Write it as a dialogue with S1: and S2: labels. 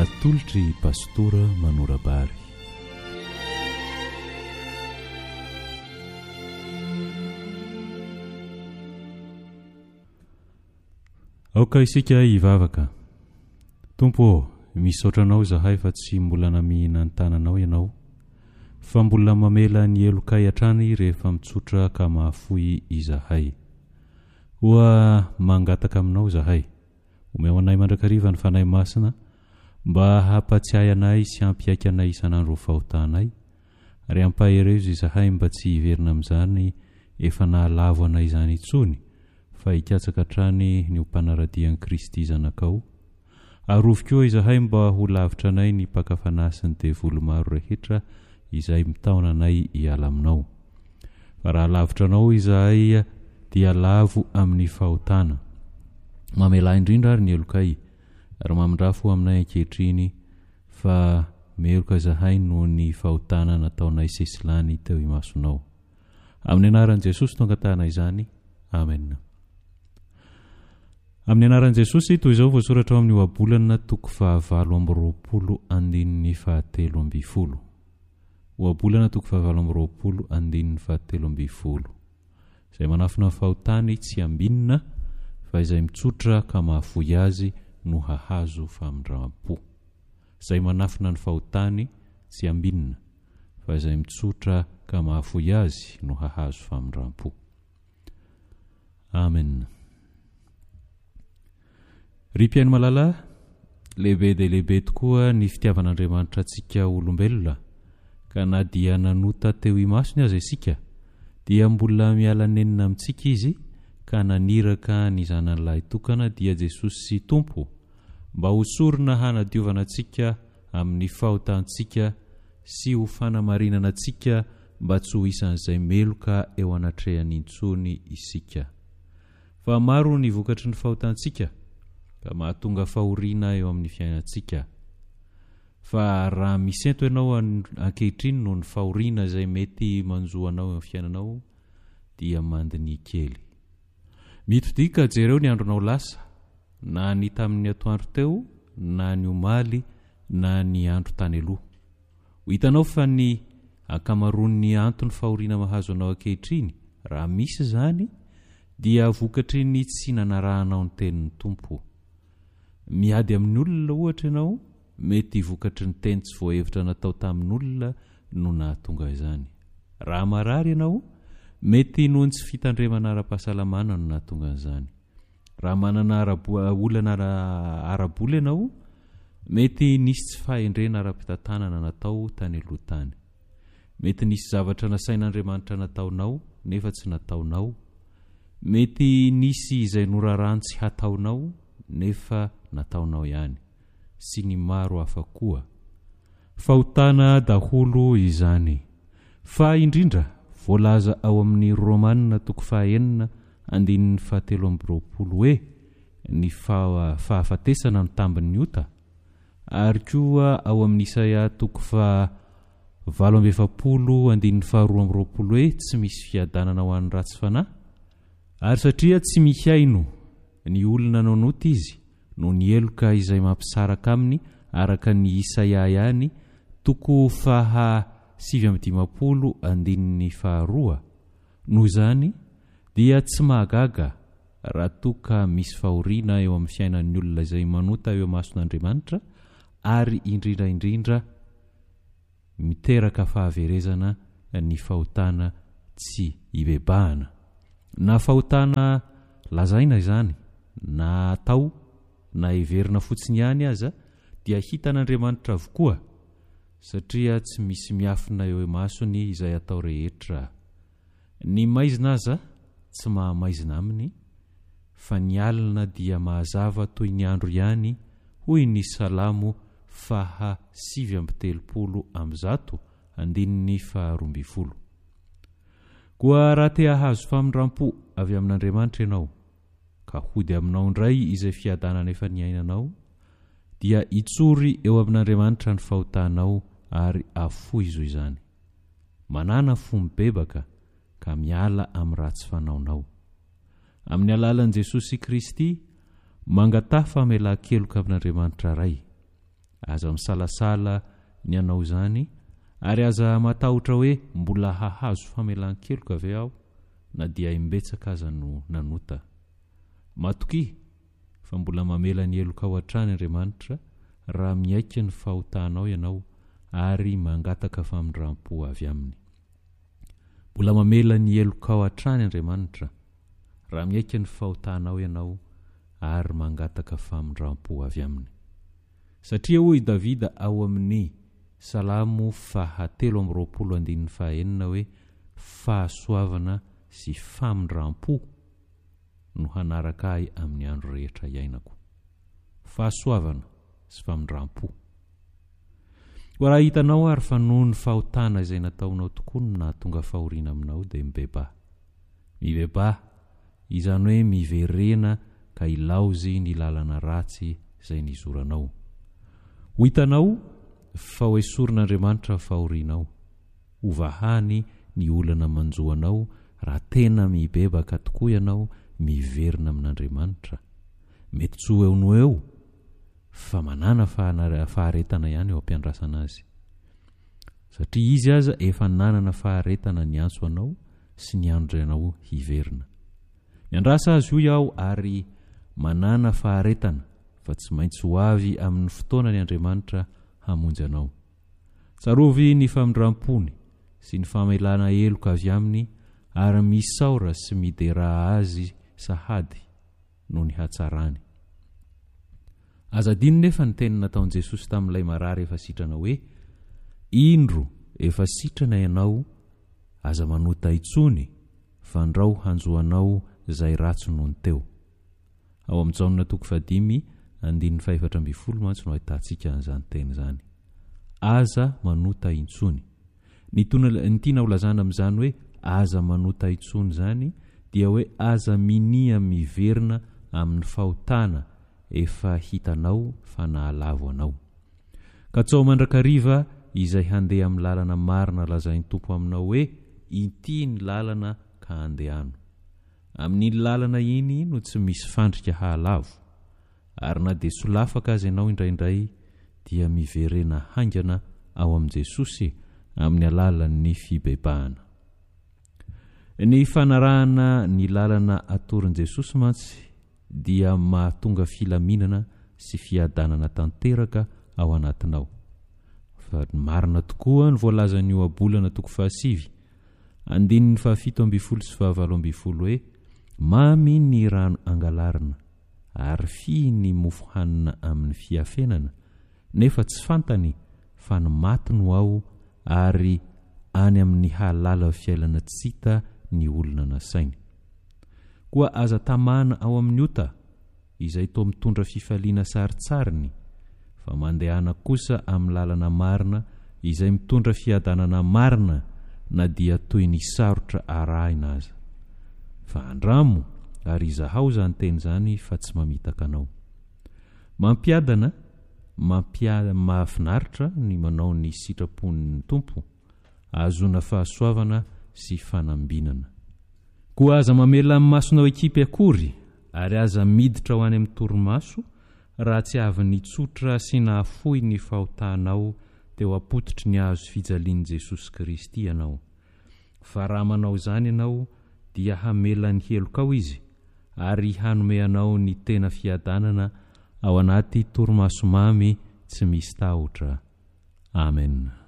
S1: atolotry pastora Manorabary. Aoka isika hivavaka. Tompo, misaotranao zahay fa tsy mbola namihina ny tananao ianao, fa mbola mamela ny elokay hatrany rehefa mitsotra ka mahafoy izahay. Hoa mangataka aminao zahay, omeo anay mandrakariva ny fanahy masina, mba hampatsiahy anay sy hampiaiky anay isan'andro fahotanay, ary hampaherezo izahay mba tsy hiverina amin'izany efa nahalavo anay izany intsony, fa hikatsaka hatrany ny hompanaradian'i Kristy zanakao. Aroviko izahay mba ho lavitra anay ny mpakafana sy ny devolo maro rehetra izay mitaona anay hiala aminao. Fa raha lavitra anao izahay dia lavo amin'ny fahotana. Mamela indrindra ary ny elokay, ary mamindrafo aminay ankehitriny fa meloka izahay noho ny fahotana nataonay sesilany teo imasonao. Amin'ny anaran'i Jesosy no angatahana izany. Amen. Amin'ny anaran'i Jesosy toy izao voasoratra amin'ny ohabolana toko 7:20. Ohabolana toko 7:20 izay manafina ny fahotany tsy ambinina fa izay mitsotra ka mahafoy azy no hahazo famindram-po. Izay manafina ny fahotany tsy ambinina fa izay mitsotra ka mahafoy azy no hahazo famindram-po. Amen. Ry mpiaino malala, lehibe dia lehibe tokoa ny fitiavan'Andriamanitra antsika olombelona, ka na dia nanota teo imasony aza isika, dia mbola miala nenina amintsika izy, ka naniraka ny zanan'ilay tokana dia Jesosy sy Tompo, mba ho sorona hanadiovana antsika amin'ny fahotantsika sy ho fanamarinana antsika mba tsy ho isan'izay meloka eo anatrehany intsony isika. Fa maro ny vokatry ny fahotantsika, ka mahatonga fahoriana eo amin'ny fiainantsika. Fa raha misento ianao ankehitriny noho ny fahoriana izay mety manjoanao eo amin'ny fiainanao, dia mandiny kely. Mitodika jereo ny andronao lasa, na ny tamin'ny atoandro teo, na ny omaly, na ny andro tany aloha. Ho hitanao fa ny akamaroan'ny antony fahoriana mahazo anao ankehitriny, raha misy izany, dia vokatry ny tsy nanarahanao ny tenin'ny Tompo. Miady amin'ny olona ohatra ianao, mety vokatry ny teny tsy voahevitra natao tamin'ny olona no nahatonga izany. Raha marary ianao, mety noho ny tsy fitandremana ara-pahasalamana no nahatonga izany. Raha manana olana arabola ianao, mety nisy tsy fahendrena ara-pitantanana natao tany aloha tany. Mety nisy zavatra nasain'Andriamanitra nataonao nefa tsy nataonao. Mety nisy izay norarany tsy hataonao nefa nataonao ihany, sy ny maro hafa koa. Fahotana daholo izany. Fa indrindra voalaza ao amin'ny Romanina toko 9:17 hoe ny fahafatesana no tambin'ny ota, ary koa ao amin'ny Isaia toko 8:2 hoe tsy misy fiadanana ho an'ny ratsy fanahy, ary satria tsy mihaino ny olona nanota izy no ny eloka izay mampisaraka aminy araka ny Isaia ihany toko 7:2. Noho izany dia tsy mahagaga raha toka misy fahoriana eo amin'ny fiainan'ny olona izay manota eo mason'Andriamanitra, ary indrindra miteraka fahaverezana ny fahotana tsy hibebahana. Na fahotana lazaina izany, na atao, na heverina fotsiny ihany aza, dia hitan'Andriamanitra avokoa, satria tsy misy miafina eo masony izay atao rehetra. Ny maizina aza tsy mahamaizina aminy, fa ny alina dia mahazava toy ny andro ihany, hoy ny Salamo 7:2. Koa raha te hahazo famindram-po avy amin'Andriamanitra ianao, ka hody aminao indray izay fiadanana efa niainanao, dia itsory eo amin'Andriamanitra ny fahotanao ary afoizo izany. Manana fo mibebaka ka miala amin'ny ratsy fanaonao. Amin'ny alalan'i Jesosy Kristy, mangataha famelan-keloka amin'Andriamanitra ray. aza misalasala ny anao zany ary aza matahotra hoe mbola hahazo famelan-keloka ve aho na dia imbetsaka aza no nanota. Matoky fa mbola mamela ny heloka ao hatrany Andriamanitra raha miaiky ny fahotanao ianao ary mangataka famindram-po avy aminy. Mbola mamela ny heloka ao hatrany Andriamanitra raha miaiky ny fahotanao ianao ary mangataka famindram-po avy aminy. Satria hoy Davida ao amin'ny Salamo 120:24 hoe fahasoavana sy famindram-po no hanaraka ahy amin'ny andro rehetra iainako. Fahasoavana sy famindram-po. Raha hitanao ary fa noho ny fahotana izay nataonao tokoa no nahatonga fahoriana aminao dia mibeba izany hoe miverena ka ilaozy ny lalana ratsy izay nizoranao. Ho hitanao fa hoesorin'Andriamanitra fahorianao, hovahany ny olana manjoanao raha tena mibebaka tokoa ianao miverina amin'Andriamanitra. Mety tsy ho eo fa manana faharetana ihany eo ampiandrasana azy, satria izy aza efa nanana faharetana ny antso anao sy ny andro ianao hiverina. Miandrasa azy io iaho ary manana faharetana fa tsy maintsy ho avy amin'ny fotoana ny Andriamanitra hamonjy anao. Tsarovy ny famindram-pony sy ny famelana heloka avy aminy ary misaora sy midera azy sahady no ny hatsarany. Aza dino nefa ny teny nataon'i Jesosy tamin'ilay marary efa sitrana hoe indro efa sitrana ianao aza manota itsony fa andrao hanjoanao izay ratsy nohony teo. Ao amin'ny Jaona 5:4 mantsy no ahitantsika an'izany teny izany. Aza manota intsony. Ny tiana holazana amin'izany hoe aza manota intsony zany dia hoe aza minia miverina amin'ny fahotana efa hitanao fa nahalavo anao. Ka tsao mandrakariva izay handeha amin'ny lalana marina lazain'ny Tompo aminao hoe ity ny lalana ka handehano. Amin'ny lalana iny no tsy misy fandrika hahalavo, ary na dia solafaka azy ianao indraindray dia miverena haingana ao amin'i Jesosy amin'ny alalan'ny fibebahana. Ny fanarahana ny lalana atorin'i Jesosy mantsy dia mahatonga filaminana sy fiadanana tanteraka ao anatinao. Fa marina tokoa ny voalazan'io abolana 7:17 hoe mamy ny rano angalarina ary fi ny mofo hanina amin'ny fiafenana, nefa tsy fantany fa ny maty no ao ary any amin'ny halala fiailana tsy hita ny olona nasainy. Koa aza tamana ao amin'ny ota izay toa mitondra fifaliana saritsariny fa mandehana kosa amin'ny lalana marina izay mitondra fiadanana marina na dia toy ny sarotra arahina aza. Fa andramo ary izahao zany teny zany fa tsy mamitaka anao. Mampiadana, mahafinaritra ny manao ny sitrapon'ny Tompo, azona fahasoavana sy fanambinana. Koa aza mamela amin'ny masonao ekipy akory ary aza miditra ho any amin'ny torimaso raha tsy avy nitsotra sy nahafoy ny fahotanao teo apotitry ny azo fijalian'i Jesosy Kristy ianao. Fa raha manao zany ianao dia hamela ny helokao izy ary hanome anao ny tena fiadanana ao anaty torimaso mamy tsy misy tahotra. Amen.